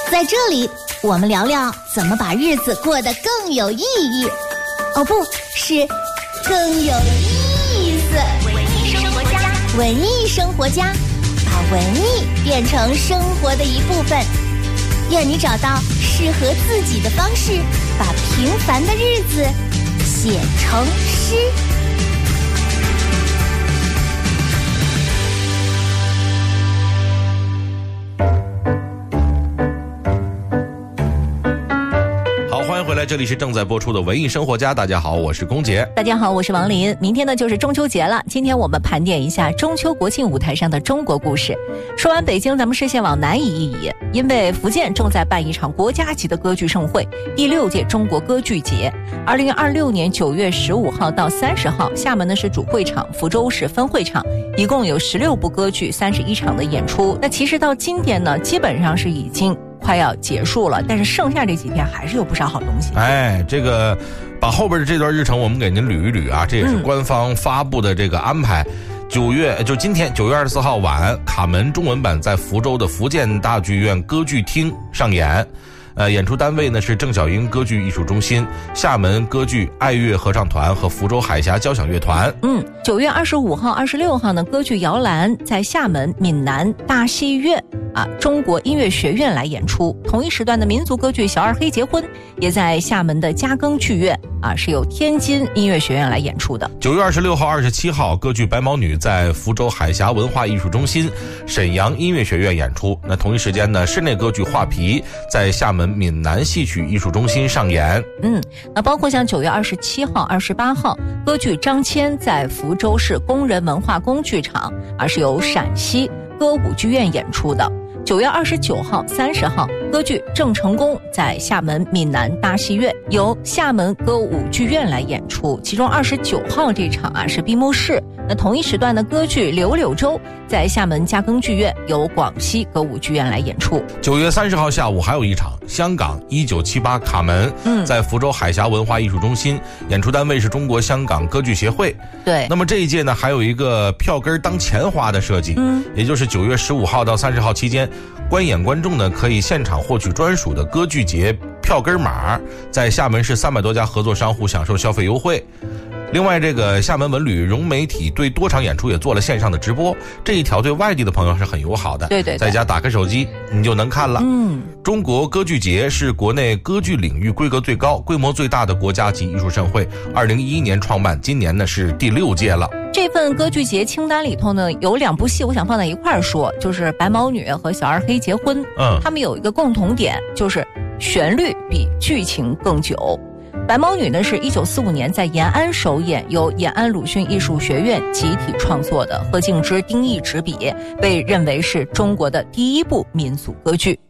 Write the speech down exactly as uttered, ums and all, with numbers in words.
在这里，我们聊聊怎么把日子过得更有意义。哦，不是，更有意思。文艺生活家，文艺生活家，把文艺变成生活的一部分。愿你找到适合自己的方式，把平凡的日子写成诗。 回来，这里是正在播出的文艺生活家。大家好，我是龚杰。 大家好，我是王林。明天呢就是中秋节了，今天我们盘点一下中秋国庆舞台上的中国故事。说完北京，咱们视线往南移一移，因为福建正在办一场国家级的歌剧盛会——第六届中国歌剧节。二零二六年九月十五号到三十号，厦门呢是主会场，福州是分会场，一共有十六部歌剧，三十一场的演出。那其实到今天呢，基本上是已经快要结束了，但是剩下这几天还是有不少好东西。 哎，这个把后边的这段日程我们给您捋一捋啊，这也是官方发布的这个安排。九、嗯、月就今天九月二十四号晚，卡门中文版在福州的福建大剧院歌剧厅上演。呃，演出单位呢是郑晓英歌剧艺术中心、厦门歌剧爱乐合唱团和福州海峡交响乐团。 嗯，九月二十五号、二十六号呢，歌剧摇篮在厦门闽南大戏院啊中国音乐学院来演出。同一时段的民族歌剧《小二黑结婚》也在厦门的嘉庚剧院啊，是由天津音乐学院来演出的。 九月二十六号、二十七号，歌剧《白毛女》在福州海峡文化艺术中心、沈阳音乐学院演出。那同一时间呢，室内歌剧《画皮》在厦门闽南戏曲艺术中心上演。 嗯，那包括像九月二十七号、二十八号，歌剧《张骞》在福州市工人文化宫剧场，而是由陕西歌舞剧院演出的。九月二十九号、三十号，歌剧《郑成功》在厦门闽南大戏院，由厦门歌舞剧院来演出。其中二十九号这场啊是闭幕式。那同一时段的歌剧《柳柳州》在厦门嘉庚剧院，由广西歌舞剧院来演出。 九月三十号下午还有一场香港一九七八卡门，嗯，在福州海峡文化艺术中心，演出单位是中国香港歌剧协会。 对， 那么这一届呢还有一个票根当钱花的设计，嗯，也就是九月十五号到三十号期间，观演观众呢可以现场获取专属的歌剧节票根码，在厦门市三百多家合作商户享受消费优惠。另外，这个厦门文旅融媒体对多场演出也做了线上的直播，这一条对外地的朋友是很友好的。 对对对， 在家打开手机你就能看了。嗯，中国歌剧节是国内歌剧领域规格最高、规模最大的国家级艺术盛会，二零一一年创办，今年呢是第六届了。 这份歌剧节清单里头呢，有两部戏我想放在一块儿说，就是《白毛女》和《小二黑结婚》。嗯，他们有一个共同点，就是旋律比剧情更久。白毛女呢是一九四五年在延安首演，由延安鲁迅艺术学院集体创作的，何敬之、丁毅执笔，被认为是中国的第一部民族歌剧。